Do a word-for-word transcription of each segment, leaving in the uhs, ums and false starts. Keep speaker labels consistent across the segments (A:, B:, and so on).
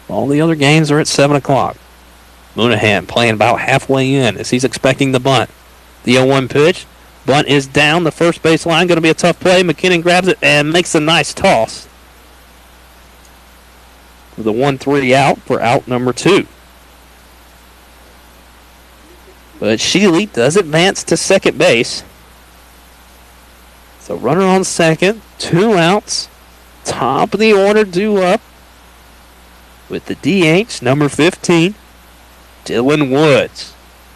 A: All the other games are at seven o'clock. Moonahan playing about halfway in as he's expecting the bunt. The oh one pitch. Bunt is down the first base line. Going to be a tough play. McKinnon grabs it and makes a nice toss. The one three out for out number two. But Sheely does advance to second base. So runner on second. Two outs. Top of the order due up with the D H, number fifteen, Dylan Woods.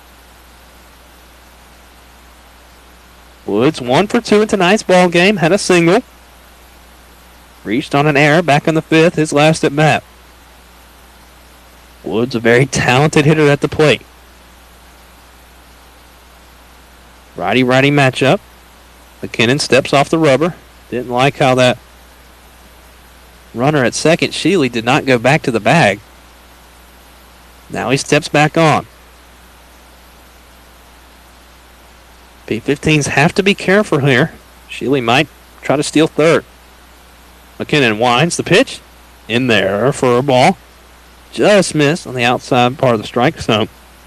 A: Woods one for two in tonight's ball game. Had a single. Reached on an error back in the fifth, his last at bat. Woods a very talented hitter at the plate. Righty-righty matchup. McKinnon steps off the rubber. Didn't like how that runner at second, Sheely, did not go back to the bag. Now he steps back on. P fifteens have to be careful here. Sheely might try to steal third. McKinnon winds the pitch. In there for a ball. Just missed on the outside part of the strike zone.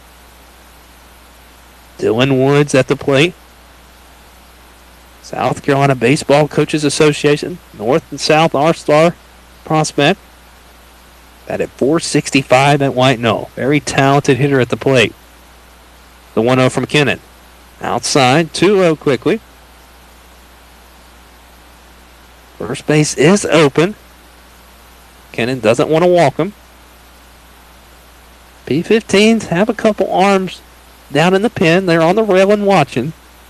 A: Dylan Woods at the plate. South Carolina Baseball Coaches Association, North and South All-Star prospect. Batted four sixty-five at White Knoll. Very talented hitter at the plate. The one oh from McKinnon. Outside, two oh quickly. First base is open. McKinnon doesn't want to walk him. P fifteens have a couple arms down in the pen. They're on the railing watching.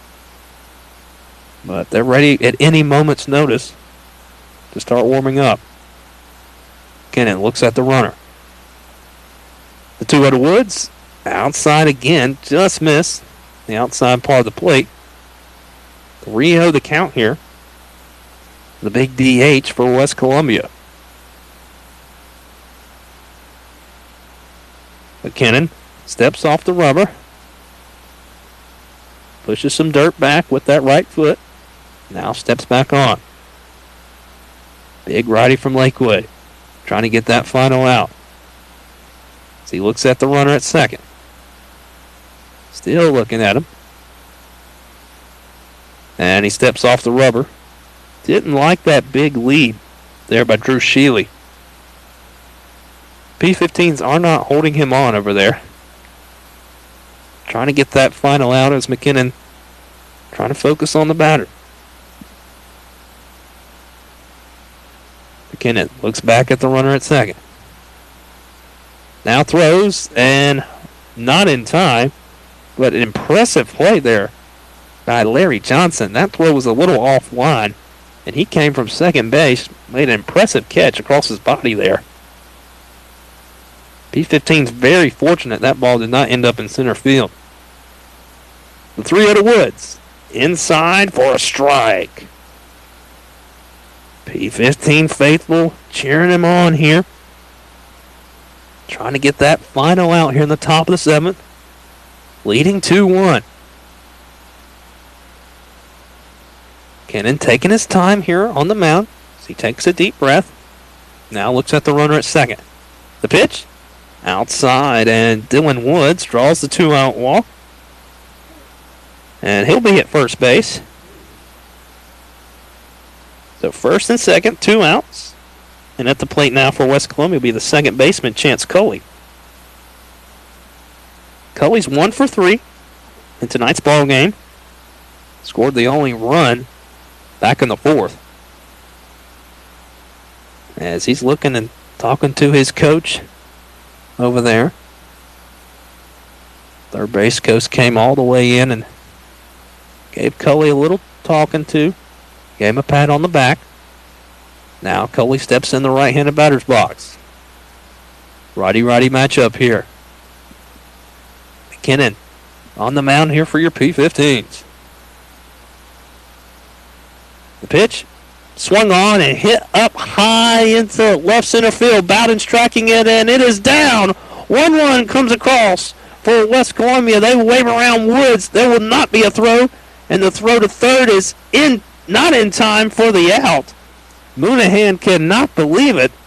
A: But they're ready at any moment's notice to start warming up. McKinnon looks at the runner. The two oh to Woods. Outside again. Just missed the outside part of the plate. three oh the count here. The big D H for West Columbia. McKinnon steps off the rubber. Pushes some dirt back with that right foot. Now steps back on. Big righty from Lakewood. Trying to get that final out. As he looks at the runner at second. Still looking at him. And he steps off the rubber. Didn't like that big lead there by Drew Sheely. P fifteens are not holding him on over there. Trying to get that final out as McKinnon trying to focus on the batter. McKinnon looks back at the runner at second. Now throws, and not in time, but an impressive play there by Larry Johnson. That throw was a little offline, and he came from second base, made an impressive catch across his body there. P fifteen's very fortunate that ball did not end up in center field. The three oh to Woods. Inside for a strike. P fifteen faithful cheering him on here. Trying to get that final out here in the top of the seventh. Leading two one. McKinnon taking his time here on the mound as he takes a deep breath. Now looks at the runner at second. The pitch. Outside, and Dylan Woods draws the two-out walk. And he'll be at first base. So first and second, two outs. And at the plate now for West Columbia will be the second baseman, Chance Coley. Coley's one for three in tonight's ball game. Scored the only run back in the fourth. As he's looking and talking to his coach over there. Third base coach came all the way in and gave Coley a little talking to. Gave him a pat on the back. Now Coley steps in the right-handed batter's box. Righty-righty matchup here. McKinnon on the mound here for your P fifteens. The pitch. Swung on and hit up high into left center field. Bowden's tracking it, and it is down. one one comes across for West Columbia. They wave around Woods. There will not be a throw, and the throw to third is in not in time for the out. Moonahan cannot believe it.